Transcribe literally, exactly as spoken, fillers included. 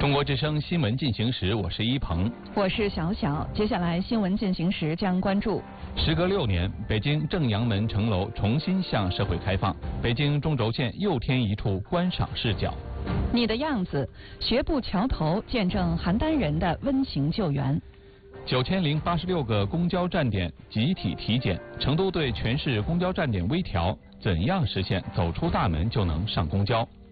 中国之声新闻进行时，我是一鹏， 我是小小。接下来新闻进行时将关注： 时隔六年，北京正阳门城楼重新向社会开放，北京中轴线又添一处观赏视角。 你的样子，学步桥头见证邯郸人的温情救援。 九千零八十六个公交站点集体体检，成都对全市公交站点微调，怎样实现走出大门就能上公交？